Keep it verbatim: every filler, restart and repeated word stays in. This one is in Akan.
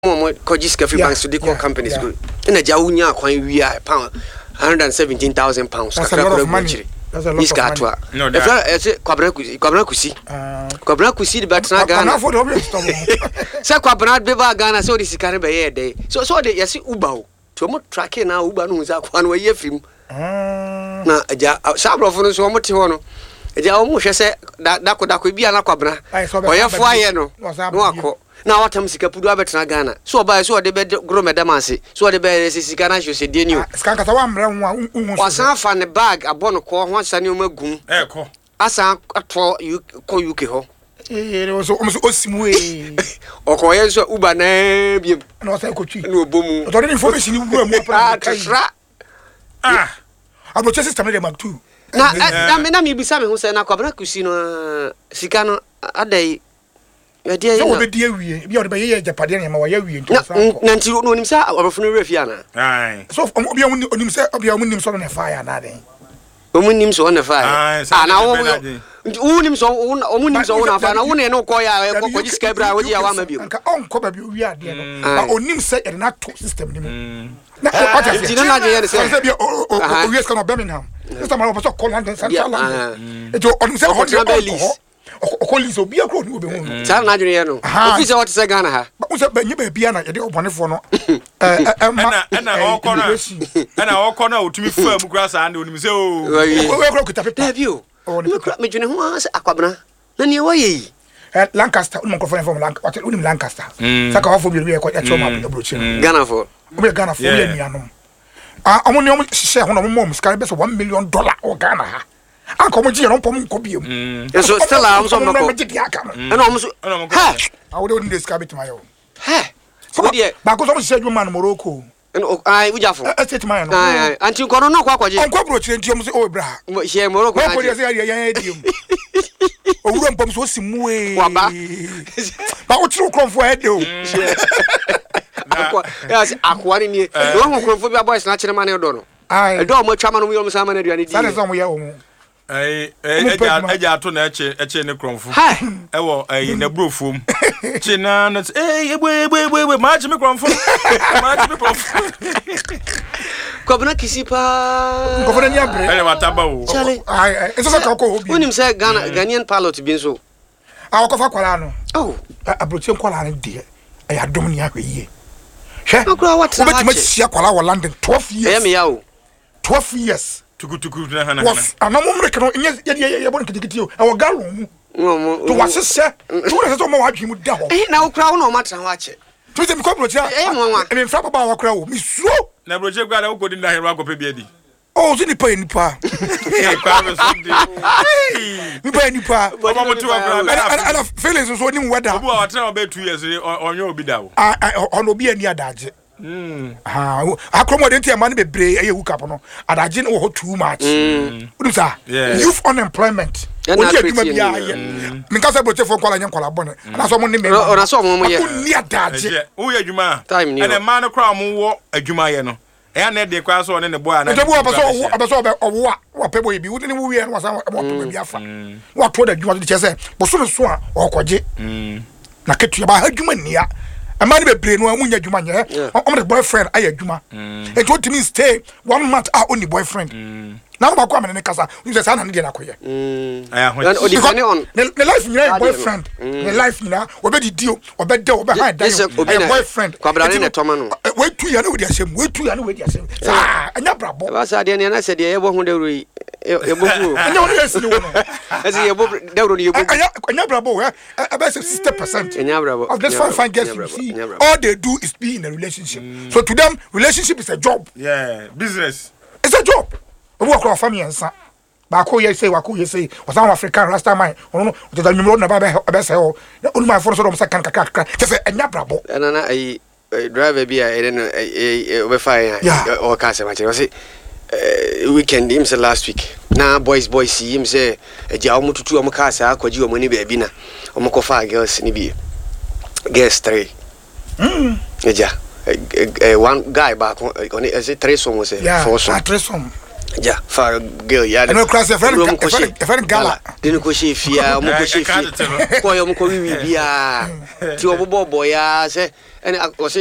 mo Kojiska free banks to the core companies go. In a Jaunya kwan we are pound one hundred seventeen thousand pounds. That's a lot of money. That's a lot of money. No, that's it. Kwabra kusi, kwabra kusi. Kwabra kusi the batna Ghana. Say kwabra beba Ghana so the sikare be here dey. So so the yesi Uber o. To mo track na Uber no za kwan we ye film. Na ja sabrofo no so mo te ho no. Eja o mo hwe se da da ko da ko bia na kwabra. Oye fo aye no. No akọ. Na watam sika pudu abetena Ghana. So ba so de be gro medamase. So de be sika na hwe se de ni o. Sika kata wa mra ho hu. Wasan fa ne bag abono ko ho asane o magum. Eh ko. Asa ato ko U K ho. Eh so o so osimu eh. Okoye so Uber na biem. Na wasa ko twi. Na obomu. To the information ni wura mu pra. Tra. Ah. Abo che system dey mag two. Na na me na me bisa me ho se na kwabra kusi no sika no adai. Ya dia so be dia wie bia o de be ye japade na ma wa ya wie nto sa ko. Na nti no onim sa obofo no refia na. Ai. So obi onim sa obi onim so na fire na den. Omunim so na fire. Ah na wo unim so omunim so na fire na wo ne no ko ya ko Kojiska bra wo ya wa ma bi. Nka on ko ba bi wi ade no. Na onim sa e na to system ni mu. Na o ta fi na je ye se. Se bi o o wi ska no Birmingham. System ma o so ko London Central London. E jo onim sa o de okolizo bia kro ni obehu cha na adwene ye no office what say Ghana ha ba unse ba nyiba bia na ye de obonefo no eh na na okona na okona otumi fa mu kra sa na onim se o we kro kita pepa bio me dwene ho ase akwabena na ne wo ye eh Lancaster un microphone from Lancaster unim Lancaster saka wa fo bi bi e ko e choma bi obrochi Ghana for obi Ghana for ye nuanom ah omo ne omo hye ho no mo mo ska be so one million dollar o Ghana ha anko mo ji ron pom nko biem so still am so no ko ana mo so ha awo de ndis ka betima yo ha so de ba ko so mo se adwuma no Morocco no ai ujafo estate man no ai anti nko no kwa kwaje onko bro chire nti mo se o bra she Morocco na ko de se ya ya diem o wuro mpom so simu e waba ba o tru kromfo e de o akwa yes akwa ni ni no ho kromfo bi boys na chire man e do no ai do mo twa man mo yo mo sa man aduane di sane so mo ye o mo eh eja eja ato na eche eche ne kromfo e wo eh na brofom chi na na eh egbe egbe egbe ma chi me kromfo ma chi me kromfo kwabna kisi pa ko fona nya bre ele wataba o ai eso so ka ko obi unim say Ghana Ghanaian pilot bi nso ah ko fa kwala no oh abrochi kwala no de e ya dom ni ahwe hwe akura what na obeti ma sia kwala wo London twelve years e me ya o twelve years tuku tuku na hana was anamo mreke no ye ye ye bon kitikiti o e wo galo mu to wasese to na se mo wa dwi mu da ho eh na okura wo na o matra ho ache to se mi ko brocha eh mo wa e me fra baba wa kura wo mi suo na brocha gwa na wo kodi na hero akope bi adi oh so ni pa ni pa eh pa me so di ni pa ni pa baba mo tu wa bra ana feelings so ni mu wada obu wa tra obe two years onyo obi da wo ah ono bi ani adaje Mm. Ah, akromo de ntia man bebre eye hookup no. Adaje no ho too much. Udu sa. Youth unemployment. Odi aduma bia ye. Me ka say broche fo kwala nya kwala bone. Na so mo ne me. Ora so mo mo ye. Ni adaje. Wo ye aduma. Time ni. Ene man kra mo wo aduma ye no. E na de kwa so ne ne boy na. Nte bo abaso abaso owo wa pebo ye bi. Wo ne wo wie no wasa mo to bi afa. Wo to da aduma de che say bo so so a okoje. Mm. Na ketu ya ba aduma nia. A man be brain no amunya djuma nye o me boyfriend aye djuma e to timi stay one month ah only boyfriend na ba ko amene ne kasa you say na ne de na koye aya ho o depend on the life you boyfriend the life you know obedi dio obede obe hide boyfriend kwabra ne toma no we tu ya na we di asem we tu ya na we di asem ah anya brabo ba sa de ne na se de ye bo hu de roi ye bo hu anya won yes ni won as ye bo de roi ye bo anya anya brabo eh about sixty percent anya brabo of this fine fine girls you see all they do is be in a relationship so to them relationship is a job yeah business it's a job we work for family and son ba ko ye say wa ko ye say o san African rasta man ono no o da nyumro na ba be say o onu my for so do kan kaka ke say enya brabo na na ai driver bi a e no e we fine o ka se ma che o say weekend him say last week na boys boys see him say eja o mututu o ka sa akwaji o mani ba bi na o mko fa girls ni bi girls three mm eja one guy back on is it three some say four some three some ja fa girl ya no cross a friend a friend gala dinu ko chefia mo ko chefia ko yo mo ko wi bia ti obobo ya se ene